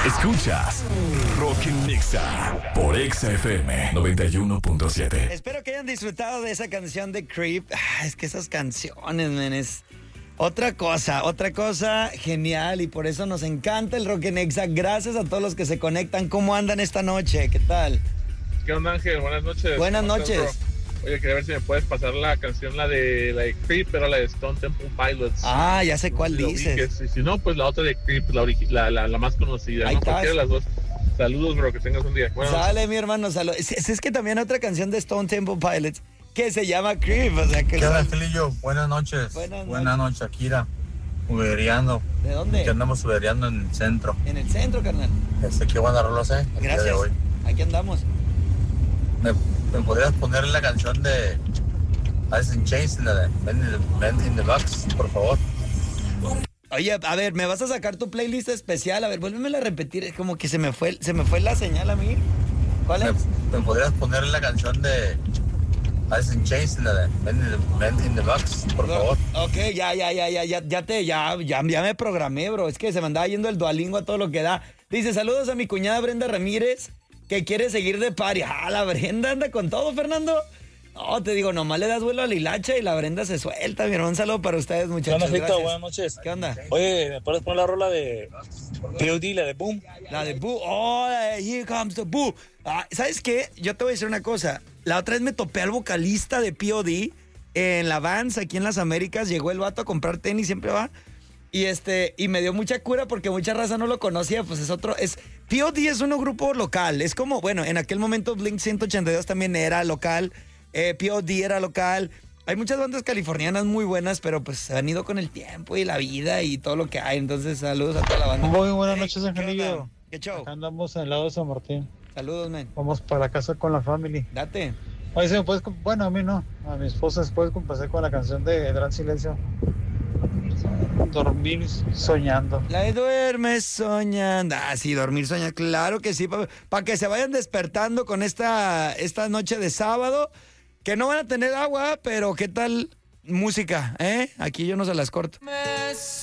Escuchas Rock en Nexa por Exa FM 91.7. Espero que hayan disfrutado de esa canción de Creep. Es que esas canciones, men, es otra cosa genial, y por eso nos encanta el Rock en Nexa. Gracias a todos los que se conectan. ¿Cómo andan esta noche? ¿Qué tal? ¿Qué onda, Ángel? Buenas noches. Buenas noches. Oye, quería ver si me puedes pasar la canción, la de Creep, pero la de Stone Temple Pilots. Ah, ya sé cuál dices. Y si no, pues la otra de Creep, la más conocida. Ahí ¿no? estás. Cualquiera de las dos. Saludos, bro, que tengas un día. Bueno, Sale, mi hermano, saludos. Es que también hay otra canción de Stone Temple Pilots que se llama Creep, o sea que... ¿Qué onda, Angelillo? Buenas noches. Buenas noches, Akira. Ubereando. ¿De dónde? Que andamos ubereando en el centro. En el centro, carnal. Qué buena rola, el día Gracias. de hoy. Aquí andamos. ¿Me podrías poner la canción de Alice in Chains, la de Men in the Box, por favor? Oye, a ver, ¿me vas a sacar tu playlist especial? A ver, vuélvemela a repetir, es como que se me fue la señal a mí. ¿Cuál es? ¿Me podrías poner la canción de Alice in Chains, la de Men in the Box, por favor? Ok, ya me programé, bro. Es que se me andaba yendo el Duolingo a todo lo que da. Dice, saludos a mi cuñada Brenda Ramírez, que quiere seguir de party. Ah, la Brenda anda con todo, Fernando. No, te digo, nomás le das vuelo a la hilacha y la Brenda se suelta. Mi hermano, un saludo para ustedes, muchachos. ¿Qué onda, Fito? Gracias. Buenas noches. ¿Qué onda? Oye, ¿me puedes poner la rola de P.O.D., la de Boom? La de Boo. Oh, la de Here Comes the Boo. Ah, ¿sabes qué? Yo te voy a decir una cosa. La otra vez me topé al vocalista de P.O.D. en la Vans, aquí en las Américas. Llegó el vato a comprar tenis, siempre va. Y me dio mucha cura porque mucha raza no lo conocía. Pues P.O.D. es un grupo local. Es como, bueno, en aquel momento Blink 182 también era local. P.O.D. era local. Hay muchas bandas californianas muy buenas, pero pues se han ido con el tiempo y la vida y todo lo que hay. Entonces, saludos a toda la banda. Muy buenas noches, ¿Qué Angelillo. onda? ¿Qué show? Acá andamos en el lado de San Martín. Saludos, men. Vamos para casa con la family. Date. Oye, si me puedes... Bueno, a mí no. A mi esposa se puede complacer con la canción de Gran Silencio. Dormir soñando. La de duermes soñando. Ah, sí, dormir soñando. Claro que sí. Para que se vayan despertando con esta noche de sábado. Que no van a tener agua, pero ¿qué tal música? Aquí yo no se las corto.